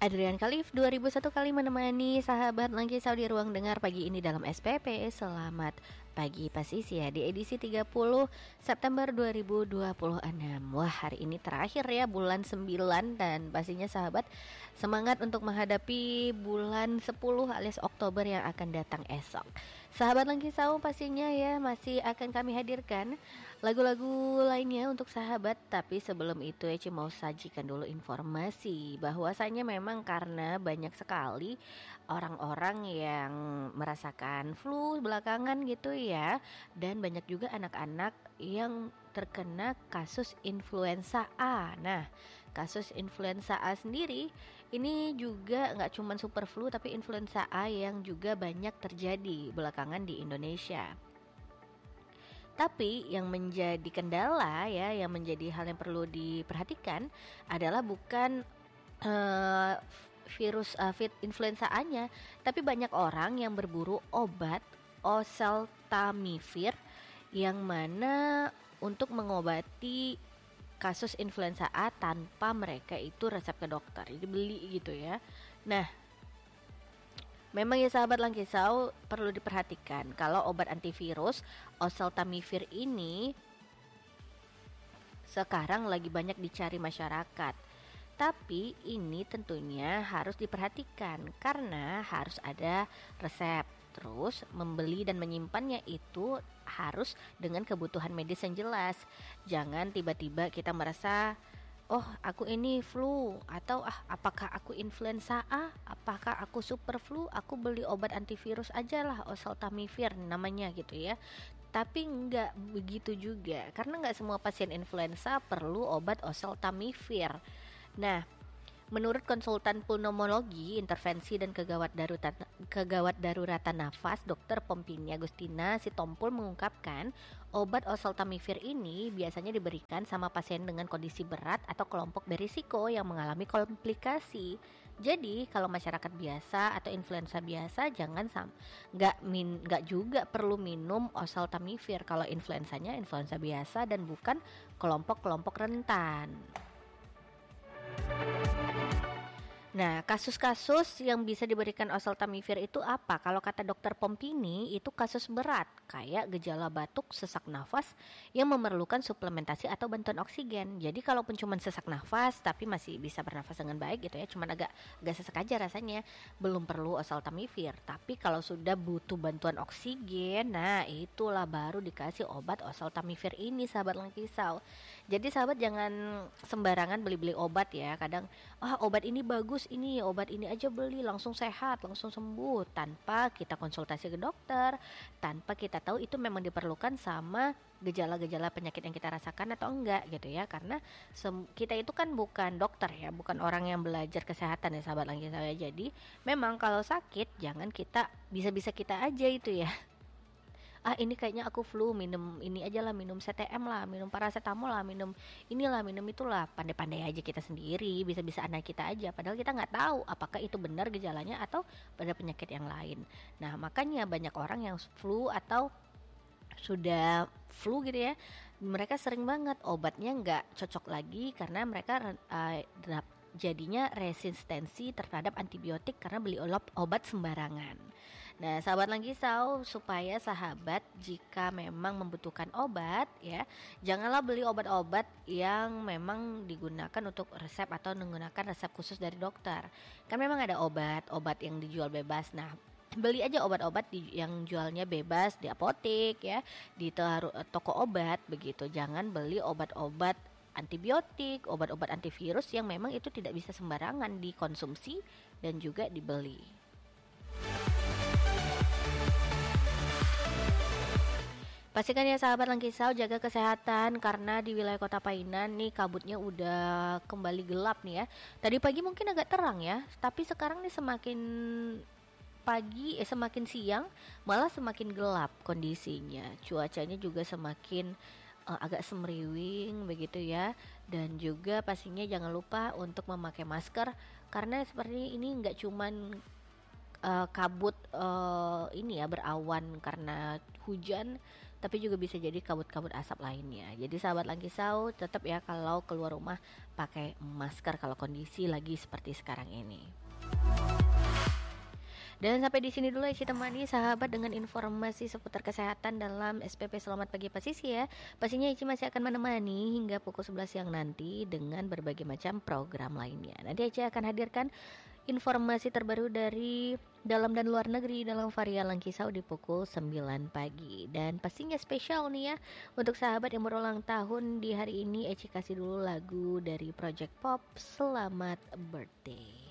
Adrian Khalif 2001 kali menemani sahabat Langkisau di ruang dengar pagi ini dalam SPP. Selamat pagi pasisi ya di edisi 30 September 2026. Wah, hari ini terakhir ya bulan 9 dan pastinya sahabat semangat untuk menghadapi bulan 10 alias Oktober yang akan datang esok. Sahabat Langkisau pastinya ya masih akan kami hadirkan lagu-lagu lainnya untuk sahabat. Tapi sebelum itu Eci mau sajikan dulu informasi bahwasanya memang karena banyak sekali orang-orang yang merasakan flu belakangan gitu ya, dan banyak juga anak-anak yang terkena kasus influenza A. Nah, kasus influenza A sendiri ini juga nggak cuma super flu, tapi influenza A yang juga banyak terjadi belakangan di Indonesia. Tapi yang menjadi kendala ya, yang menjadi hal yang perlu diperhatikan adalah bukan virus influenza A-nya, tapi banyak orang yang berburu obat oseltamivir yang mana untuk mengobati kasus influenza A tanpa mereka itu resep ke dokter, jadi beli gitu ya. Nah, memang ya sahabat Langkisau perlu diperhatikan kalau obat antivirus oseltamivir ini sekarang lagi banyak dicari masyarakat. Tapi ini tentunya harus diperhatikan karena harus ada resep. Terus membeli dan menyimpannya itu harus dengan kebutuhan medis yang jelas. Jangan tiba-tiba kita merasa, oh aku ini flu, atau apakah aku influenza A, apakah aku super flu, aku beli obat antivirus aja lah, oseltamivir namanya gitu ya. Tapi nggak begitu juga, karena nggak semua pasien influenza perlu obat oseltamivir. Nah, menurut konsultan pulmonologi, intervensi dan kegawat daruratan nafas, Dr. Pompini Agustina Sitompul mengungkapkan, obat oseltamivir ini biasanya diberikan sama pasien dengan kondisi berat atau kelompok berisiko yang mengalami komplikasi. Jadi, kalau masyarakat biasa atau influenza biasa jangan nggak juga perlu minum oseltamivir kalau influenzanya influenza biasa dan bukan kelompok-kelompok rentan. Nah, kasus-kasus yang bisa diberikan oseltamivir itu apa? Kalau kata dokter Pompini, itu kasus berat, kayak gejala batuk, sesak nafas yang memerlukan suplementasi atau bantuan oksigen. Jadi kalaupun cuma sesak nafas, tapi masih bisa bernafas dengan baik gitu ya, cuma agak sesak aja rasanya, belum perlu oseltamivir. Tapi kalau sudah butuh bantuan oksigen, nah itulah baru dikasih obat oseltamivir ini, sahabat Langkisau. Jadi sahabat jangan sembarangan beli-beli obat ya. Kadang, obat ini bagus, ini obat ini aja beli langsung sehat, langsung sembuh tanpa kita konsultasi ke dokter, tanpa kita tahu itu memang diperlukan sama gejala-gejala penyakit yang kita rasakan atau enggak gitu ya. Karena kita itu kan bukan dokter ya, bukan orang yang belajar kesehatan ya sahabat Langkisau ya. Jadi memang kalau sakit jangan kita bisa-bisa kita aja itu ya. Ini kayaknya aku flu, minum ini aja lah, minum CTM lah, minum paracetamol lah, minum inilah, minum itulah. Pandai-pandai aja kita sendiri, bisa-bisa anak kita aja. Padahal kita nggak tahu apakah itu benar gejalanya atau pada penyakit yang lain. Nah, makanya banyak orang yang flu atau sudah flu gitu ya, mereka sering banget obatnya nggak cocok lagi karena mereka jadinya resistensi terhadap antibiotik karena beli obat sembarangan. Nah, sahabat Langkisau, supaya sahabat jika memang membutuhkan obat ya, janganlah beli obat-obat yang memang digunakan untuk resep atau menggunakan resep khusus dari dokter. Kan memang ada obat yang dijual bebas. Nah, beli aja obat-obat yang jualnya bebas di apotek ya, di toko obat begitu. Jangan beli obat-obat antibiotik, obat-obat antivirus yang memang itu tidak bisa sembarangan dikonsumsi dan juga dibeli. Pastikan ya sahabat Langkisau jaga kesehatan karena di wilayah Kota Painan nih kabutnya udah kembali gelap nih ya. Tadi pagi mungkin agak terang ya, tapi sekarang nih semakin siang malah semakin gelap kondisinya. Cuacanya juga semakin agak semriwing begitu ya. Dan juga pastinya jangan lupa untuk memakai masker karena seperti ini nggak cuman kabut ini ya berawan karena hujan, tapi juga bisa jadi kabut-kabut asap lainnya. Jadi sahabat Langkisau tetap ya kalau keluar rumah pakai masker kalau kondisi lagi seperti sekarang ini. Dan sampai di sini dulu ya temani sahabat dengan informasi seputar kesehatan dalam SPP Selamat Pagi Pasisi ya. Pastinya Ici masih akan menemani hingga pukul 11 siang nanti dengan berbagai macam program lainnya. Nanti Ici akan hadirkan informasi terbaru dari dalam dan luar negeri dalam varian Langkisau di pukul 9 pagi. Dan pastinya spesial nih ya untuk sahabat yang berulang tahun di hari ini. Ici kasih dulu lagu dari Project Pop, Selamat Birthday.